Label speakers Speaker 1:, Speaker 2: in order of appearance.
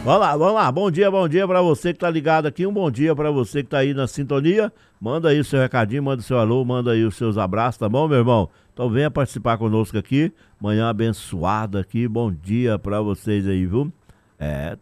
Speaker 1: Vamos lá. Bom dia pra você que tá ligado aqui. Um bom dia pra você que tá aí na sintonia. Manda aí o seu recadinho, manda o seu alô, manda aí os seus abraços, tá bom, meu irmão? Então venha participar conosco aqui. Manhã abençoada aqui. Bom dia pra vocês aí, viu? É,